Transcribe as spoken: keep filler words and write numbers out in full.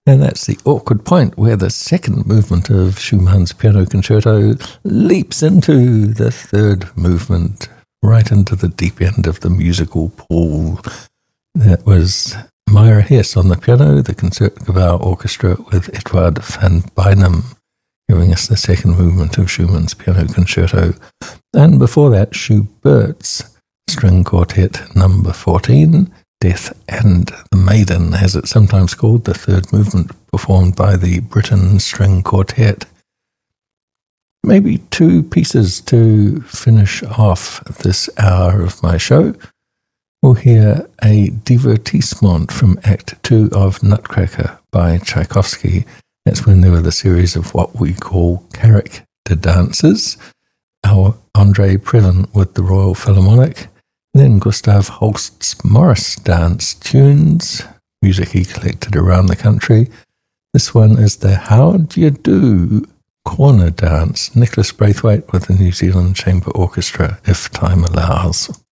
And that's the awkward point where the second movement of Schumann's Piano Concerto leaps into the third movement, right into the deep end of the musical pool. That was Myra Hess on the piano, the Concertgebouw Orchestra with Edward van Beinum, giving us the second movement of Schumann's Piano Concerto. And before that, Schubert's String Quartet number fourteen, Death and the Maiden, as it's sometimes called, the third movement performed by the Britten String Quartet. Maybe two pieces to finish off this hour of my show. We'll hear a divertissement from Act Two of Nutcracker by Tchaikovsky. That's when there were the series of what we call character dances. Our Andre Previn with the Royal Philharmonic. Then Gustav Holst's Morris dance tunes, music he collected around the country. This one is the How D'You Do corner dance, Nicholas Braithwaite with the New Zealand Chamber Orchestra, if time allows.